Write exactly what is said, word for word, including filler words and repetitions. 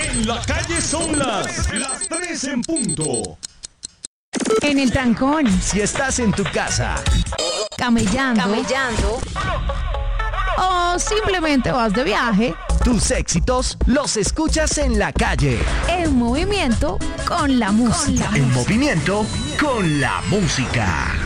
En la calle son las, las tres en punto. En el trancón. Si estás en tu casa, Camellando. Camellando. O simplemente vas de viaje. tus éxitos los escuchas en la calle. En movimiento con la música. En movimiento con la música.